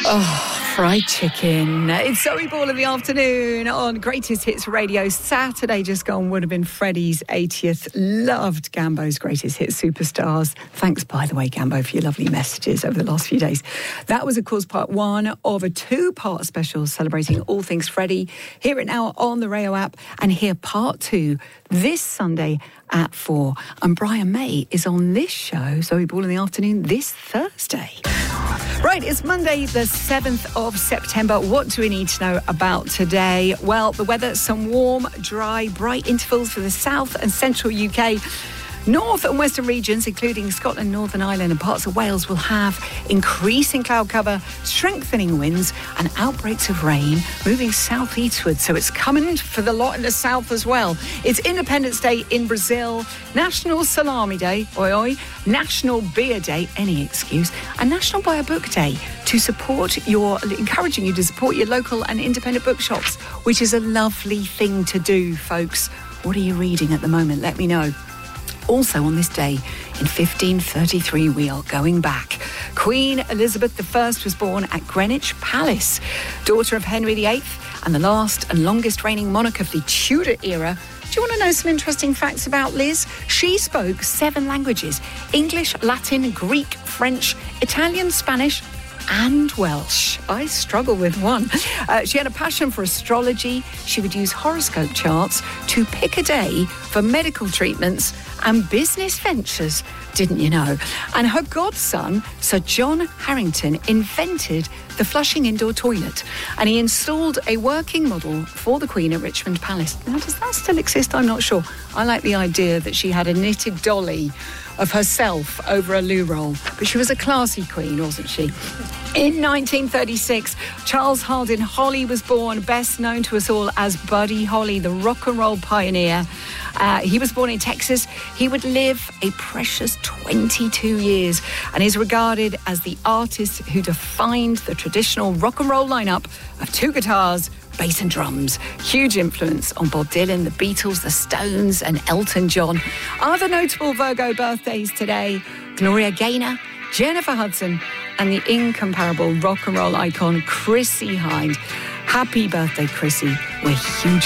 Fried chicken. It's Zoe Ball in the afternoon on Greatest Hits Radio. Saturday just gone would have been Freddie's 80th. Loved Gambo's Greatest Hits Superstars. Thanks, by the way, Gambo, for your lovely messages over the last few days. That was, of course, part one of a two-part special celebrating all things Freddie. Hear it now on the Rayo app and hear part two this Sunday at 4. And Brian May is on this show, Zoe Ball in the afternoon, this Thursday. Right, it's Monday, the 7th of September. What do we need to know about today? Well, the weather, some warm, dry, bright intervals for the south and central UK. North and western regions, including Scotland, Northern Ireland and parts of Wales, will have increasing cloud cover, strengthening winds and outbreaks of rain moving southeastward. So it's coming for the lot in the south as well. It's Independence Day in Brazil, National Salami Day, oi oi, National Beer Day, any excuse, and National Buy a Book Day encouraging you to support your local and independent bookshops, which is a lovely thing to do, folks. What are you reading at the moment? Let me know. Also on this day, in 1533, we are going back. Queen Elizabeth I was born at Greenwich Palace, daughter of Henry VIII and the last and longest reigning monarch of the Tudor era. Do you want to know some interesting facts about Liz? She spoke 7 languages: English, Latin, Greek, French, Italian, Spanish, and Welsh. I struggle with one. She had a passion for astrology. She would use horoscope charts to pick a day for medical treatments and business ventures, didn't you know? And her godson, Sir John Harrington, invented the flushing indoor toilet, and he installed a working model for the Queen at Richmond Palace. Now, does that still exist? I'm not sure. I like the idea that she had a knitted dolly of herself over a loo roll, but she was a classy queen, wasn't she? In 1936, Charles Hardin Holly was born, best known to us all as Buddy Holly, the rock and roll pioneer. He was born in Texas. He would live a precious 22 years and is regarded as the artist who defined the traditional rock and roll lineup of 2 guitars, bass and drums. Huge influence on Bob Dylan, the Beatles, the Stones and Elton John. Other notable Virgo birthdays today: Gloria Gaynor, Jennifer Hudson and the incomparable rock and roll icon Chrissie Hynde. Happy birthday, Chrissie. We're huge